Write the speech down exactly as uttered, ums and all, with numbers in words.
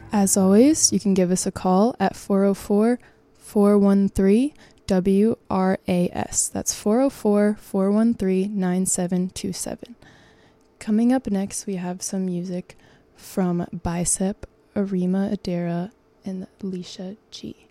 As always, you can give us a call at four oh four, four one three, W R A S. That's four oh four, four one three, nine seven two seven. Coming up next, we have some music from Bicep, Arima Adara, and Alicia G.